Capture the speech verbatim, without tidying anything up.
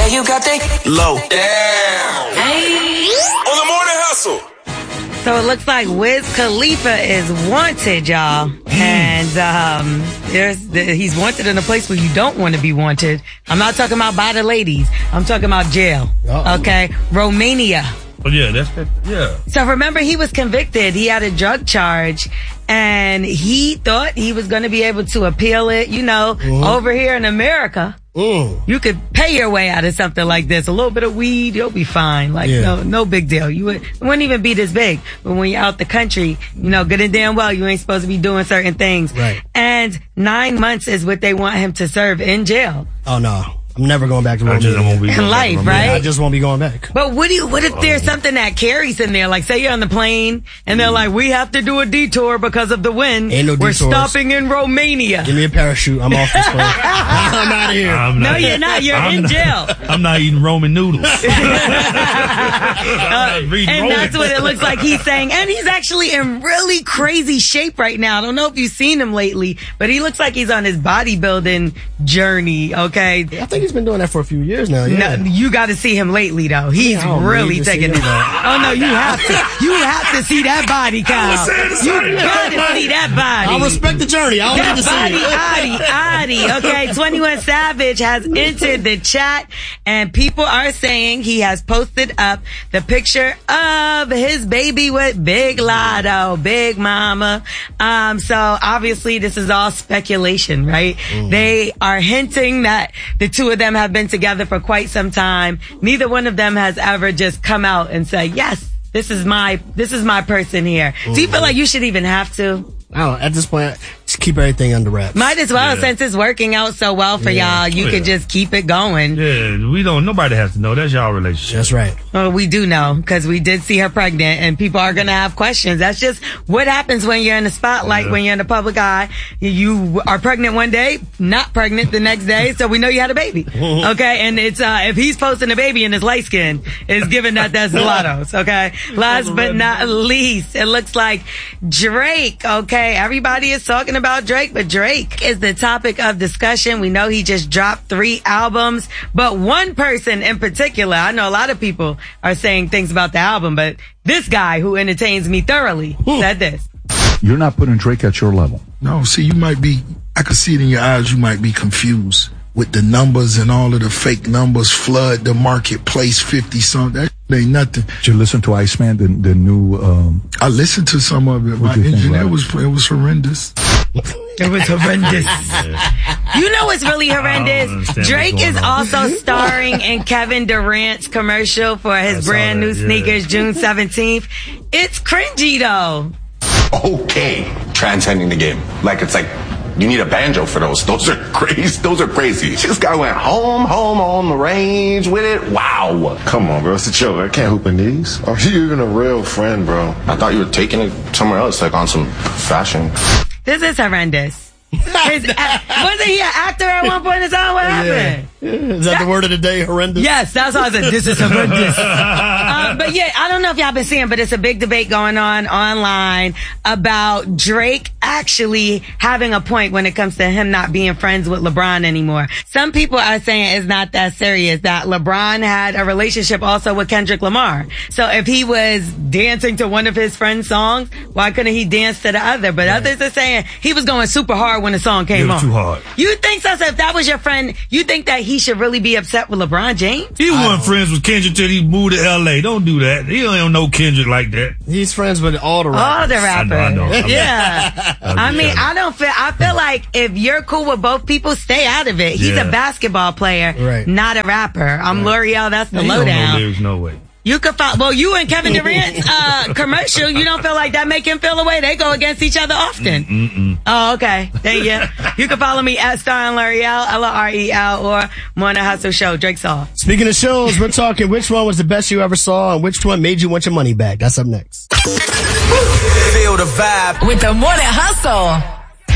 Yeah, you got that low. Damn. Hey. On the Morning Hustle. So it looks like Wiz Khalifa is wanted, y'all. And um, there's the, he's wanted in a place where you don't want to be wanted. I'm not talking about by the ladies. I'm talking about jail. Uh-oh. Okay? Romania. Oh, yeah, that's that. Yeah. So remember, he was convicted. He had a drug charge, and he thought he was going to be able to appeal it. You know, mm-hmm. over here in America, mm. you could pay your way out of something like this. A little bit of weed, you'll be fine. Like, yeah. no, no big deal. You would, it wouldn't even be this big. But when you're out the country, you know, good and damn well, you ain't supposed to be doing certain things. Right. And nine months is what they want him to serve in jail. Oh no. I'm never going back to Romania. I won't be in life, right? I just won't be going back. But what do you, what if there's something that carries in there? Like, say you're on the plane, and they're like, we have to do a detour because of the wind. Ain't no We're detours. stopping in Romania. Give me a parachute. I'm off this plane. I'm out of here. I'm no, not, you're not. You're I'm in not, jail. I'm not eating Roman noodles. uh, and Roman. that's what it looks like he's saying. And he's actually in really crazy shape right now. I don't know if you've seen him lately, but he looks like he's on his bodybuilding journey, okay? I think he's been doing that for a few years. Years now, yeah. No, you got to see him lately, though. He's really taking it. Oh no, you have to. You have to see that body, Kyle. You got to see that body. I respect the journey. I don't that need to body, see it. Adi, Adi. Okay, twenty-one Savage has entered the chat, and people are saying he has posted up the picture of his baby with Big Lotto, Big Mama. Um, so obviously this is all speculation, right? Mm. They are hinting that the two of them have been together for quite some time. Neither one of them has ever just come out and said, yes, this is my, this is my person here. Mm-hmm. Do you feel like you should even have to? I don't know. At this point, just keep everything under wraps. Might as well, yeah. since it's working out so well for yeah. y'all. You oh, could yeah. just keep it going. Yeah, we don't, nobody has to know. That's y'all relationship. That's right. Well, we do know, because we did see her pregnant, and people are going to have questions. That's just what happens when you're in the spotlight, yeah. when you're in the public eye. You are pregnant one day, not pregnant the next day, so we know you had a baby. Okay? And it's, uh, if he's posting a baby and it's light skin, it's given that that's Lotto's. Okay? Last but not least, it looks like Drake. Okay? Everybody is talking about Drake, but Drake is the topic of discussion. We know he just dropped three albums, but one person in particular, I know a lot of people are saying things about the album, but this guy who entertains me thoroughly hmm. said this. You're not putting Drake at your level. No, see, you might be, I can see it in your eyes, you might be confused with the numbers and all of the fake numbers flood the marketplace, fifty something. That ain't nothing. Did you listen to Iceman, the, the new, um... I listened to some of it. My engineer was, it was horrendous. It was horrendous. You know what's really horrendous? Drake is also starring in Kevin Durant's commercial for his brand new sneakers, yeah. June seventeenth. It's cringy, though. Okay. Transcending the game. Like, it's like, you need a banjo for those. Those are crazy. Those are crazy. This guy went home, home on the range with it. Wow. Come on, bro. It's a joke. I can't hoop in these. Are you even a real friend, bro? I thought you were taking it somewhere else, like on some fashion. This is horrendous. His, uh, wasn't he an actor at one point in time? What happened? Yeah. Is that, that the word of the day? Horrendous? Yes, that's why I said this is horrendous. uh, but yeah, I don't know if y'all been seeing, but it's a big debate going on online about Drake actually having a point when it comes to him not being friends with LeBron anymore. Some people are saying it's not that serious, that LeBron had a relationship also with Kendrick Lamar. So if he was dancing to one of his friend's songs, why couldn't he dance to the other? But right. others are saying he was going super hard when the song came on. Too hard. You think so? So if that was your friend, you think that he should really be upset with LeBron James? He wasn't friends with Kendrick till he moved to L A. Don't do that. He don't know Kendrick like that. He's friends with all the rappers. All the rappers. I know, I know. Yeah. I mean, I don't feel, I feel like if you're cool with both people, stay out of it. He's yeah. a basketball player, right. not a rapper. I'm right. L'Oreal. That's the he lowdown. Don't know lyrics, no way. You could follow, well, you and Kevin Durant's uh, commercial, you don't feel like that make him feel away? They go against each other often. Mm-mm. Oh, okay. Thank you. You can follow me at Star and L'Oreal, L O R E L, or Morning Hustle Show, Drake Saw. Speaking of shows, we're talking which one was the best you ever saw and which one made you want your money back. That's up next. Feel the vibe with the Morning Hustle.